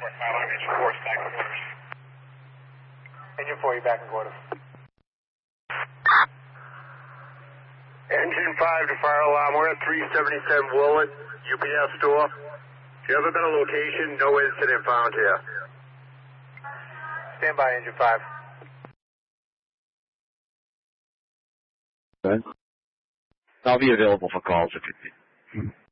Engine 4 is back in quarters. Engine 4, you're back in quarters. Engine 5 to fire alarm. We're at 377 Willett, UPS store. Do you have a better location? No incident found here. Stand by, Engine 5. Good. I'll be available for calls if you